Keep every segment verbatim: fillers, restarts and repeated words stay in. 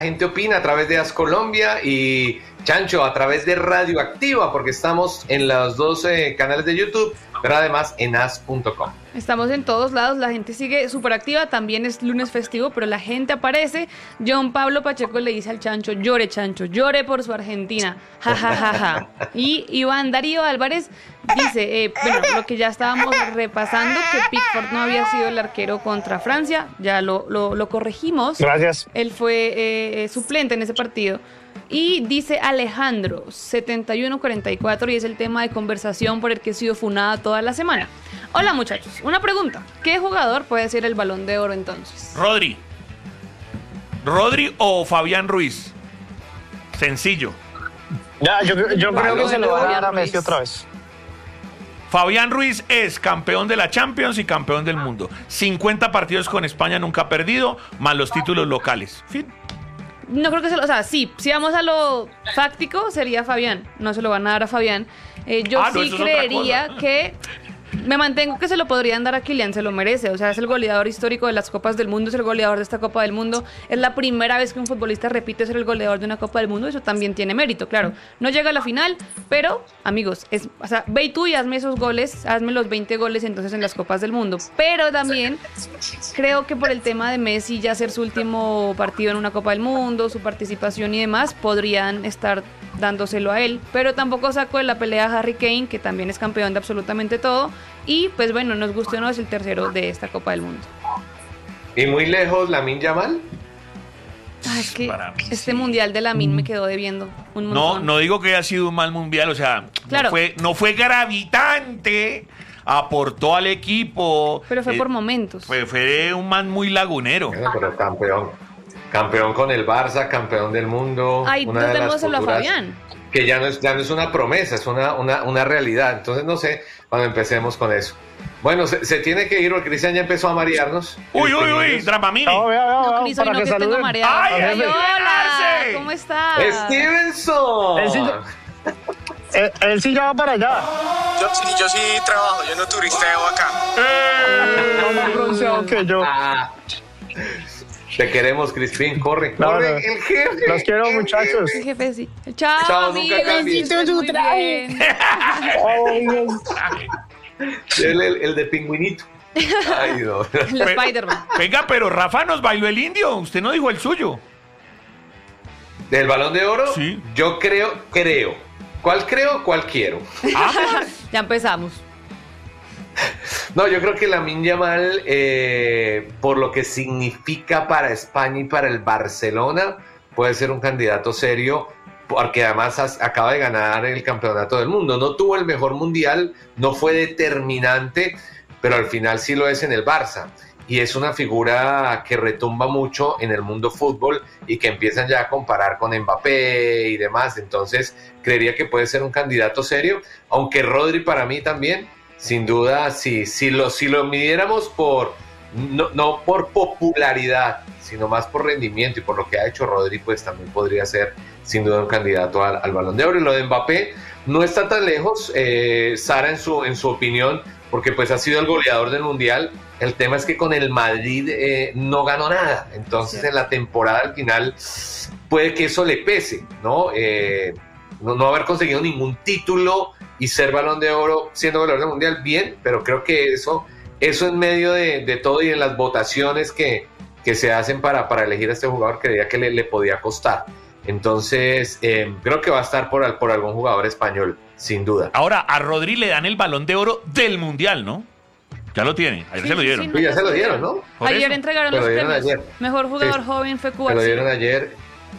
gente opina a través de As Colombia y Chancho a través de Radioactiva, porque estamos en los dos eh, canales de YouTube, pero además en as punto com. Estamos en todos lados, la gente sigue súper activa, también es lunes festivo, pero la gente aparece. John Pablo Pacheco le dice al Chancho, llore Chancho, llore por su Argentina, ja, ja, ja, ja. Y Iván Darío Álvarez dice, eh, bueno, lo que ya estábamos repasando, que Pickford no había sido el arquero contra Francia, ya lo, lo, lo corregimos. Gracias. Él fue eh, suplente en ese partido. Y dice Alejandro, setenta y uno cuarenta y cuatro, y es el tema de conversación por el que he sido funada toda la semana. Hola muchachos, una pregunta. ¿Qué jugador puede ser el Balón de Oro entonces? Rodri. Rodri o Fabián Ruiz. Sencillo. Ya, yo, yo creo que se lo va a dar a Fabián Messi Ruiz. otra vez. Fabián Ruiz es campeón de la Champions y campeón del mundo. cincuenta partidos con España, nunca ha perdido, más los títulos locales. Fin. No creo que se lo... O sea, sí, si vamos a lo fáctico, sería Fabián. No se lo van a dar a Fabián. Eh, yo Ah, no, sí eso es otra creería cosa. que... Me mantengo que se lo podrían dar a Kylian, se lo merece. O sea, es el goleador histórico de las Copas del Mundo, es el goleador de esta Copa del Mundo. Es la primera vez que un futbolista repite ser el goleador de una Copa del Mundo. Eso también tiene mérito, claro. No llega a la final, pero, amigos, es, o sea, ve y tú y hazme esos goles, hazme los veinte goles entonces en las Copas del Mundo. Pero también creo que por el tema de Messi ya ser su último partido en una Copa del Mundo, su participación y demás, podrían estar dándoselo a él, pero tampoco saco de la pelea a Harry Kane, que también es campeón de absolutamente todo, y pues bueno, nos guste o no, es el tercero de esta Copa del Mundo. Y muy lejos, Lamine Yamal. Ah, es que Para mí, este sí. mundial de Lamine me quedó debiendo un No, montón. no digo que haya sido un mal mundial, o sea, Claro. no, fue, no fue gravitante, aportó al equipo. Pero fue eh, por momentos. Fue, fue un man muy lagunero. Bueno, pero campeón. Campeón con el Barça, campeón del mundo. Ay, una de las démoselo a futuras- Fabián. Que ya no es, ya no es una promesa, es una, una, una realidad. Entonces, no sé, cuando empecemos con eso. Bueno, se, se tiene que ir porque Cristian ya empezó a marearnos. Uy, uy, uy, Este, Dramamini. No, vea, vea, No, vea, Cris, hoy para no que que tengo saluden. mareada. Ay, Ay, ay, hola, ay. ¿cómo estás? ¡Stevenson! Él sí, él, él sí ya va para allá. Yo sí, yo sí trabajo, yo no turisteo acá. Está más bronceado que yo. Ah, te queremos, Crispín, corre, No, corre, no. el jefe. Los quiero, el muchachos. El jefe sí. Chao, Chao, nunca amigos. cambies. que estés muy bien. jefe. El, el, el de pingüinito. Ay, no. El Spider-Man. Venga, pero Rafa nos bailó el indio. Usted no dijo el suyo. ¿Del Balón de Oro? Sí. Yo creo, creo. ¿Cuál creo? ¿Cuál quiero? Ah, Ya empezamos. No, yo creo que Lamine Yamal, eh, por lo que significa para España y para el Barcelona, puede ser un candidato serio, porque además has- acaba de ganar el campeonato del mundo. No tuvo el mejor mundial, no fue determinante, pero al final sí lo es en el Barça. Y es una figura que retumba mucho en el mundo fútbol y que empiezan ya a comparar con Mbappé y demás. Entonces, creería que puede ser un candidato serio, aunque Rodri para mí también. Sin duda, si, si, lo, si lo midiéramos por, no, no por popularidad, sino más por rendimiento y por lo que ha hecho Rodri, pues también podría ser sin duda un candidato al, al Balón de Oro. Y lo de Mbappé no está tan lejos, eh, Sara en su, en su opinión, porque pues ha sido el goleador del Mundial. El tema es que con el Madrid eh, no ganó nada, entonces Sí. en la temporada al final puede que eso le pese, ¿no? Eh, no, no haber conseguido ningún título y ser Balón de Oro siendo goleador del Mundial, bien, pero creo que eso, eso en medio de, de todo y en las votaciones que, que se hacen para, para elegir a este jugador, creía que le, le podía costar. Entonces, eh, creo que va a estar por, al- por algún jugador español, sin duda. ahora a Rodri le dan el balón de oro del mundial, ¿no? Ya lo tiene, ayer Sí, se lo sí, dieron. sí, Pues ya se lo dieron, ¿no? Por Ayer eso. entregaron Se los lo dieron premios. ayer. Mejor jugador Sí. joven fue Se Cubarsí. lo dieron ayer.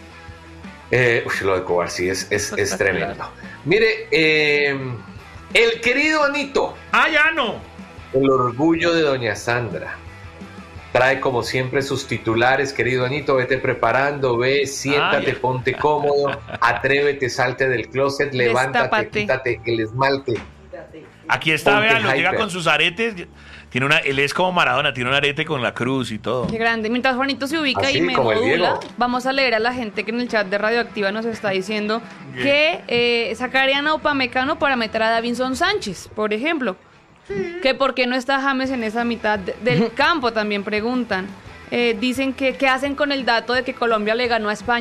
Eh, uy, lo de Cobarcí es, es, es tremendo. Mire, eh, el querido Anito, Ah, ya no. el orgullo de doña Sandra, trae como siempre sus titulares. Querido Anito, vete preparando, ve, siéntate, Ay. ponte cómodo, atrévete, salte del closet, levántate, Destápate. quítate el esmalte. Aquí está, Ponte vean, lo llega hyper. con sus aretes. Tiene una, él es como Maradona, tiene un arete con la cruz y todo. Qué grande. Mientras Juanito se ubica Así y me como el modula, Diego. vamos a leer a la gente que en el chat de Radioactiva nos está diciendo Bien. que eh, sacarían a Upamecano para meter a Davinson Sánchez, por ejemplo. Que por qué no está James en esa mitad de- del campo, también preguntan. eh, dicen que qué hacen con el dato de que Colombia le ganó a España